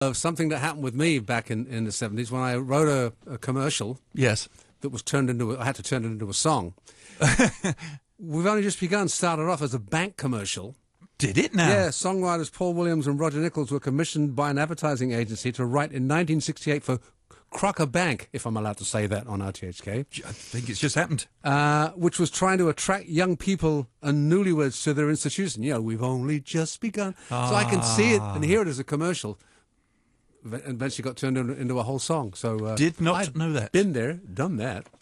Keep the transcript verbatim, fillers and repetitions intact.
of something that happened with me back in, in the seventies when I wrote a, a commercial Yes. that was turned into a, I had to turn it into a song. We've only just begun. Started off as a bank commercial. Did it now? Yeah, songwriters Paul Williams and Roger Nichols were commissioned by an advertising agency to write in nineteen sixty-eight for Crocker Bank, if I'm allowed to say that on R T H K. I think it's just happened. Uh, which was trying to attract young people and newlyweds to their institution. You know, we've only just begun. Ah. So I can see it and hear it as a commercial. And eventually got turned into a whole song. So uh, Did not I've know that. Been there, done that.